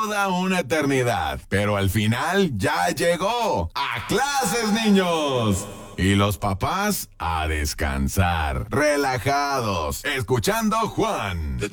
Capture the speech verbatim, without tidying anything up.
toda una eternidad, pero al final ya llegó. ¡A clases, niños! Y los papás a descansar, relajados, escuchando Juan.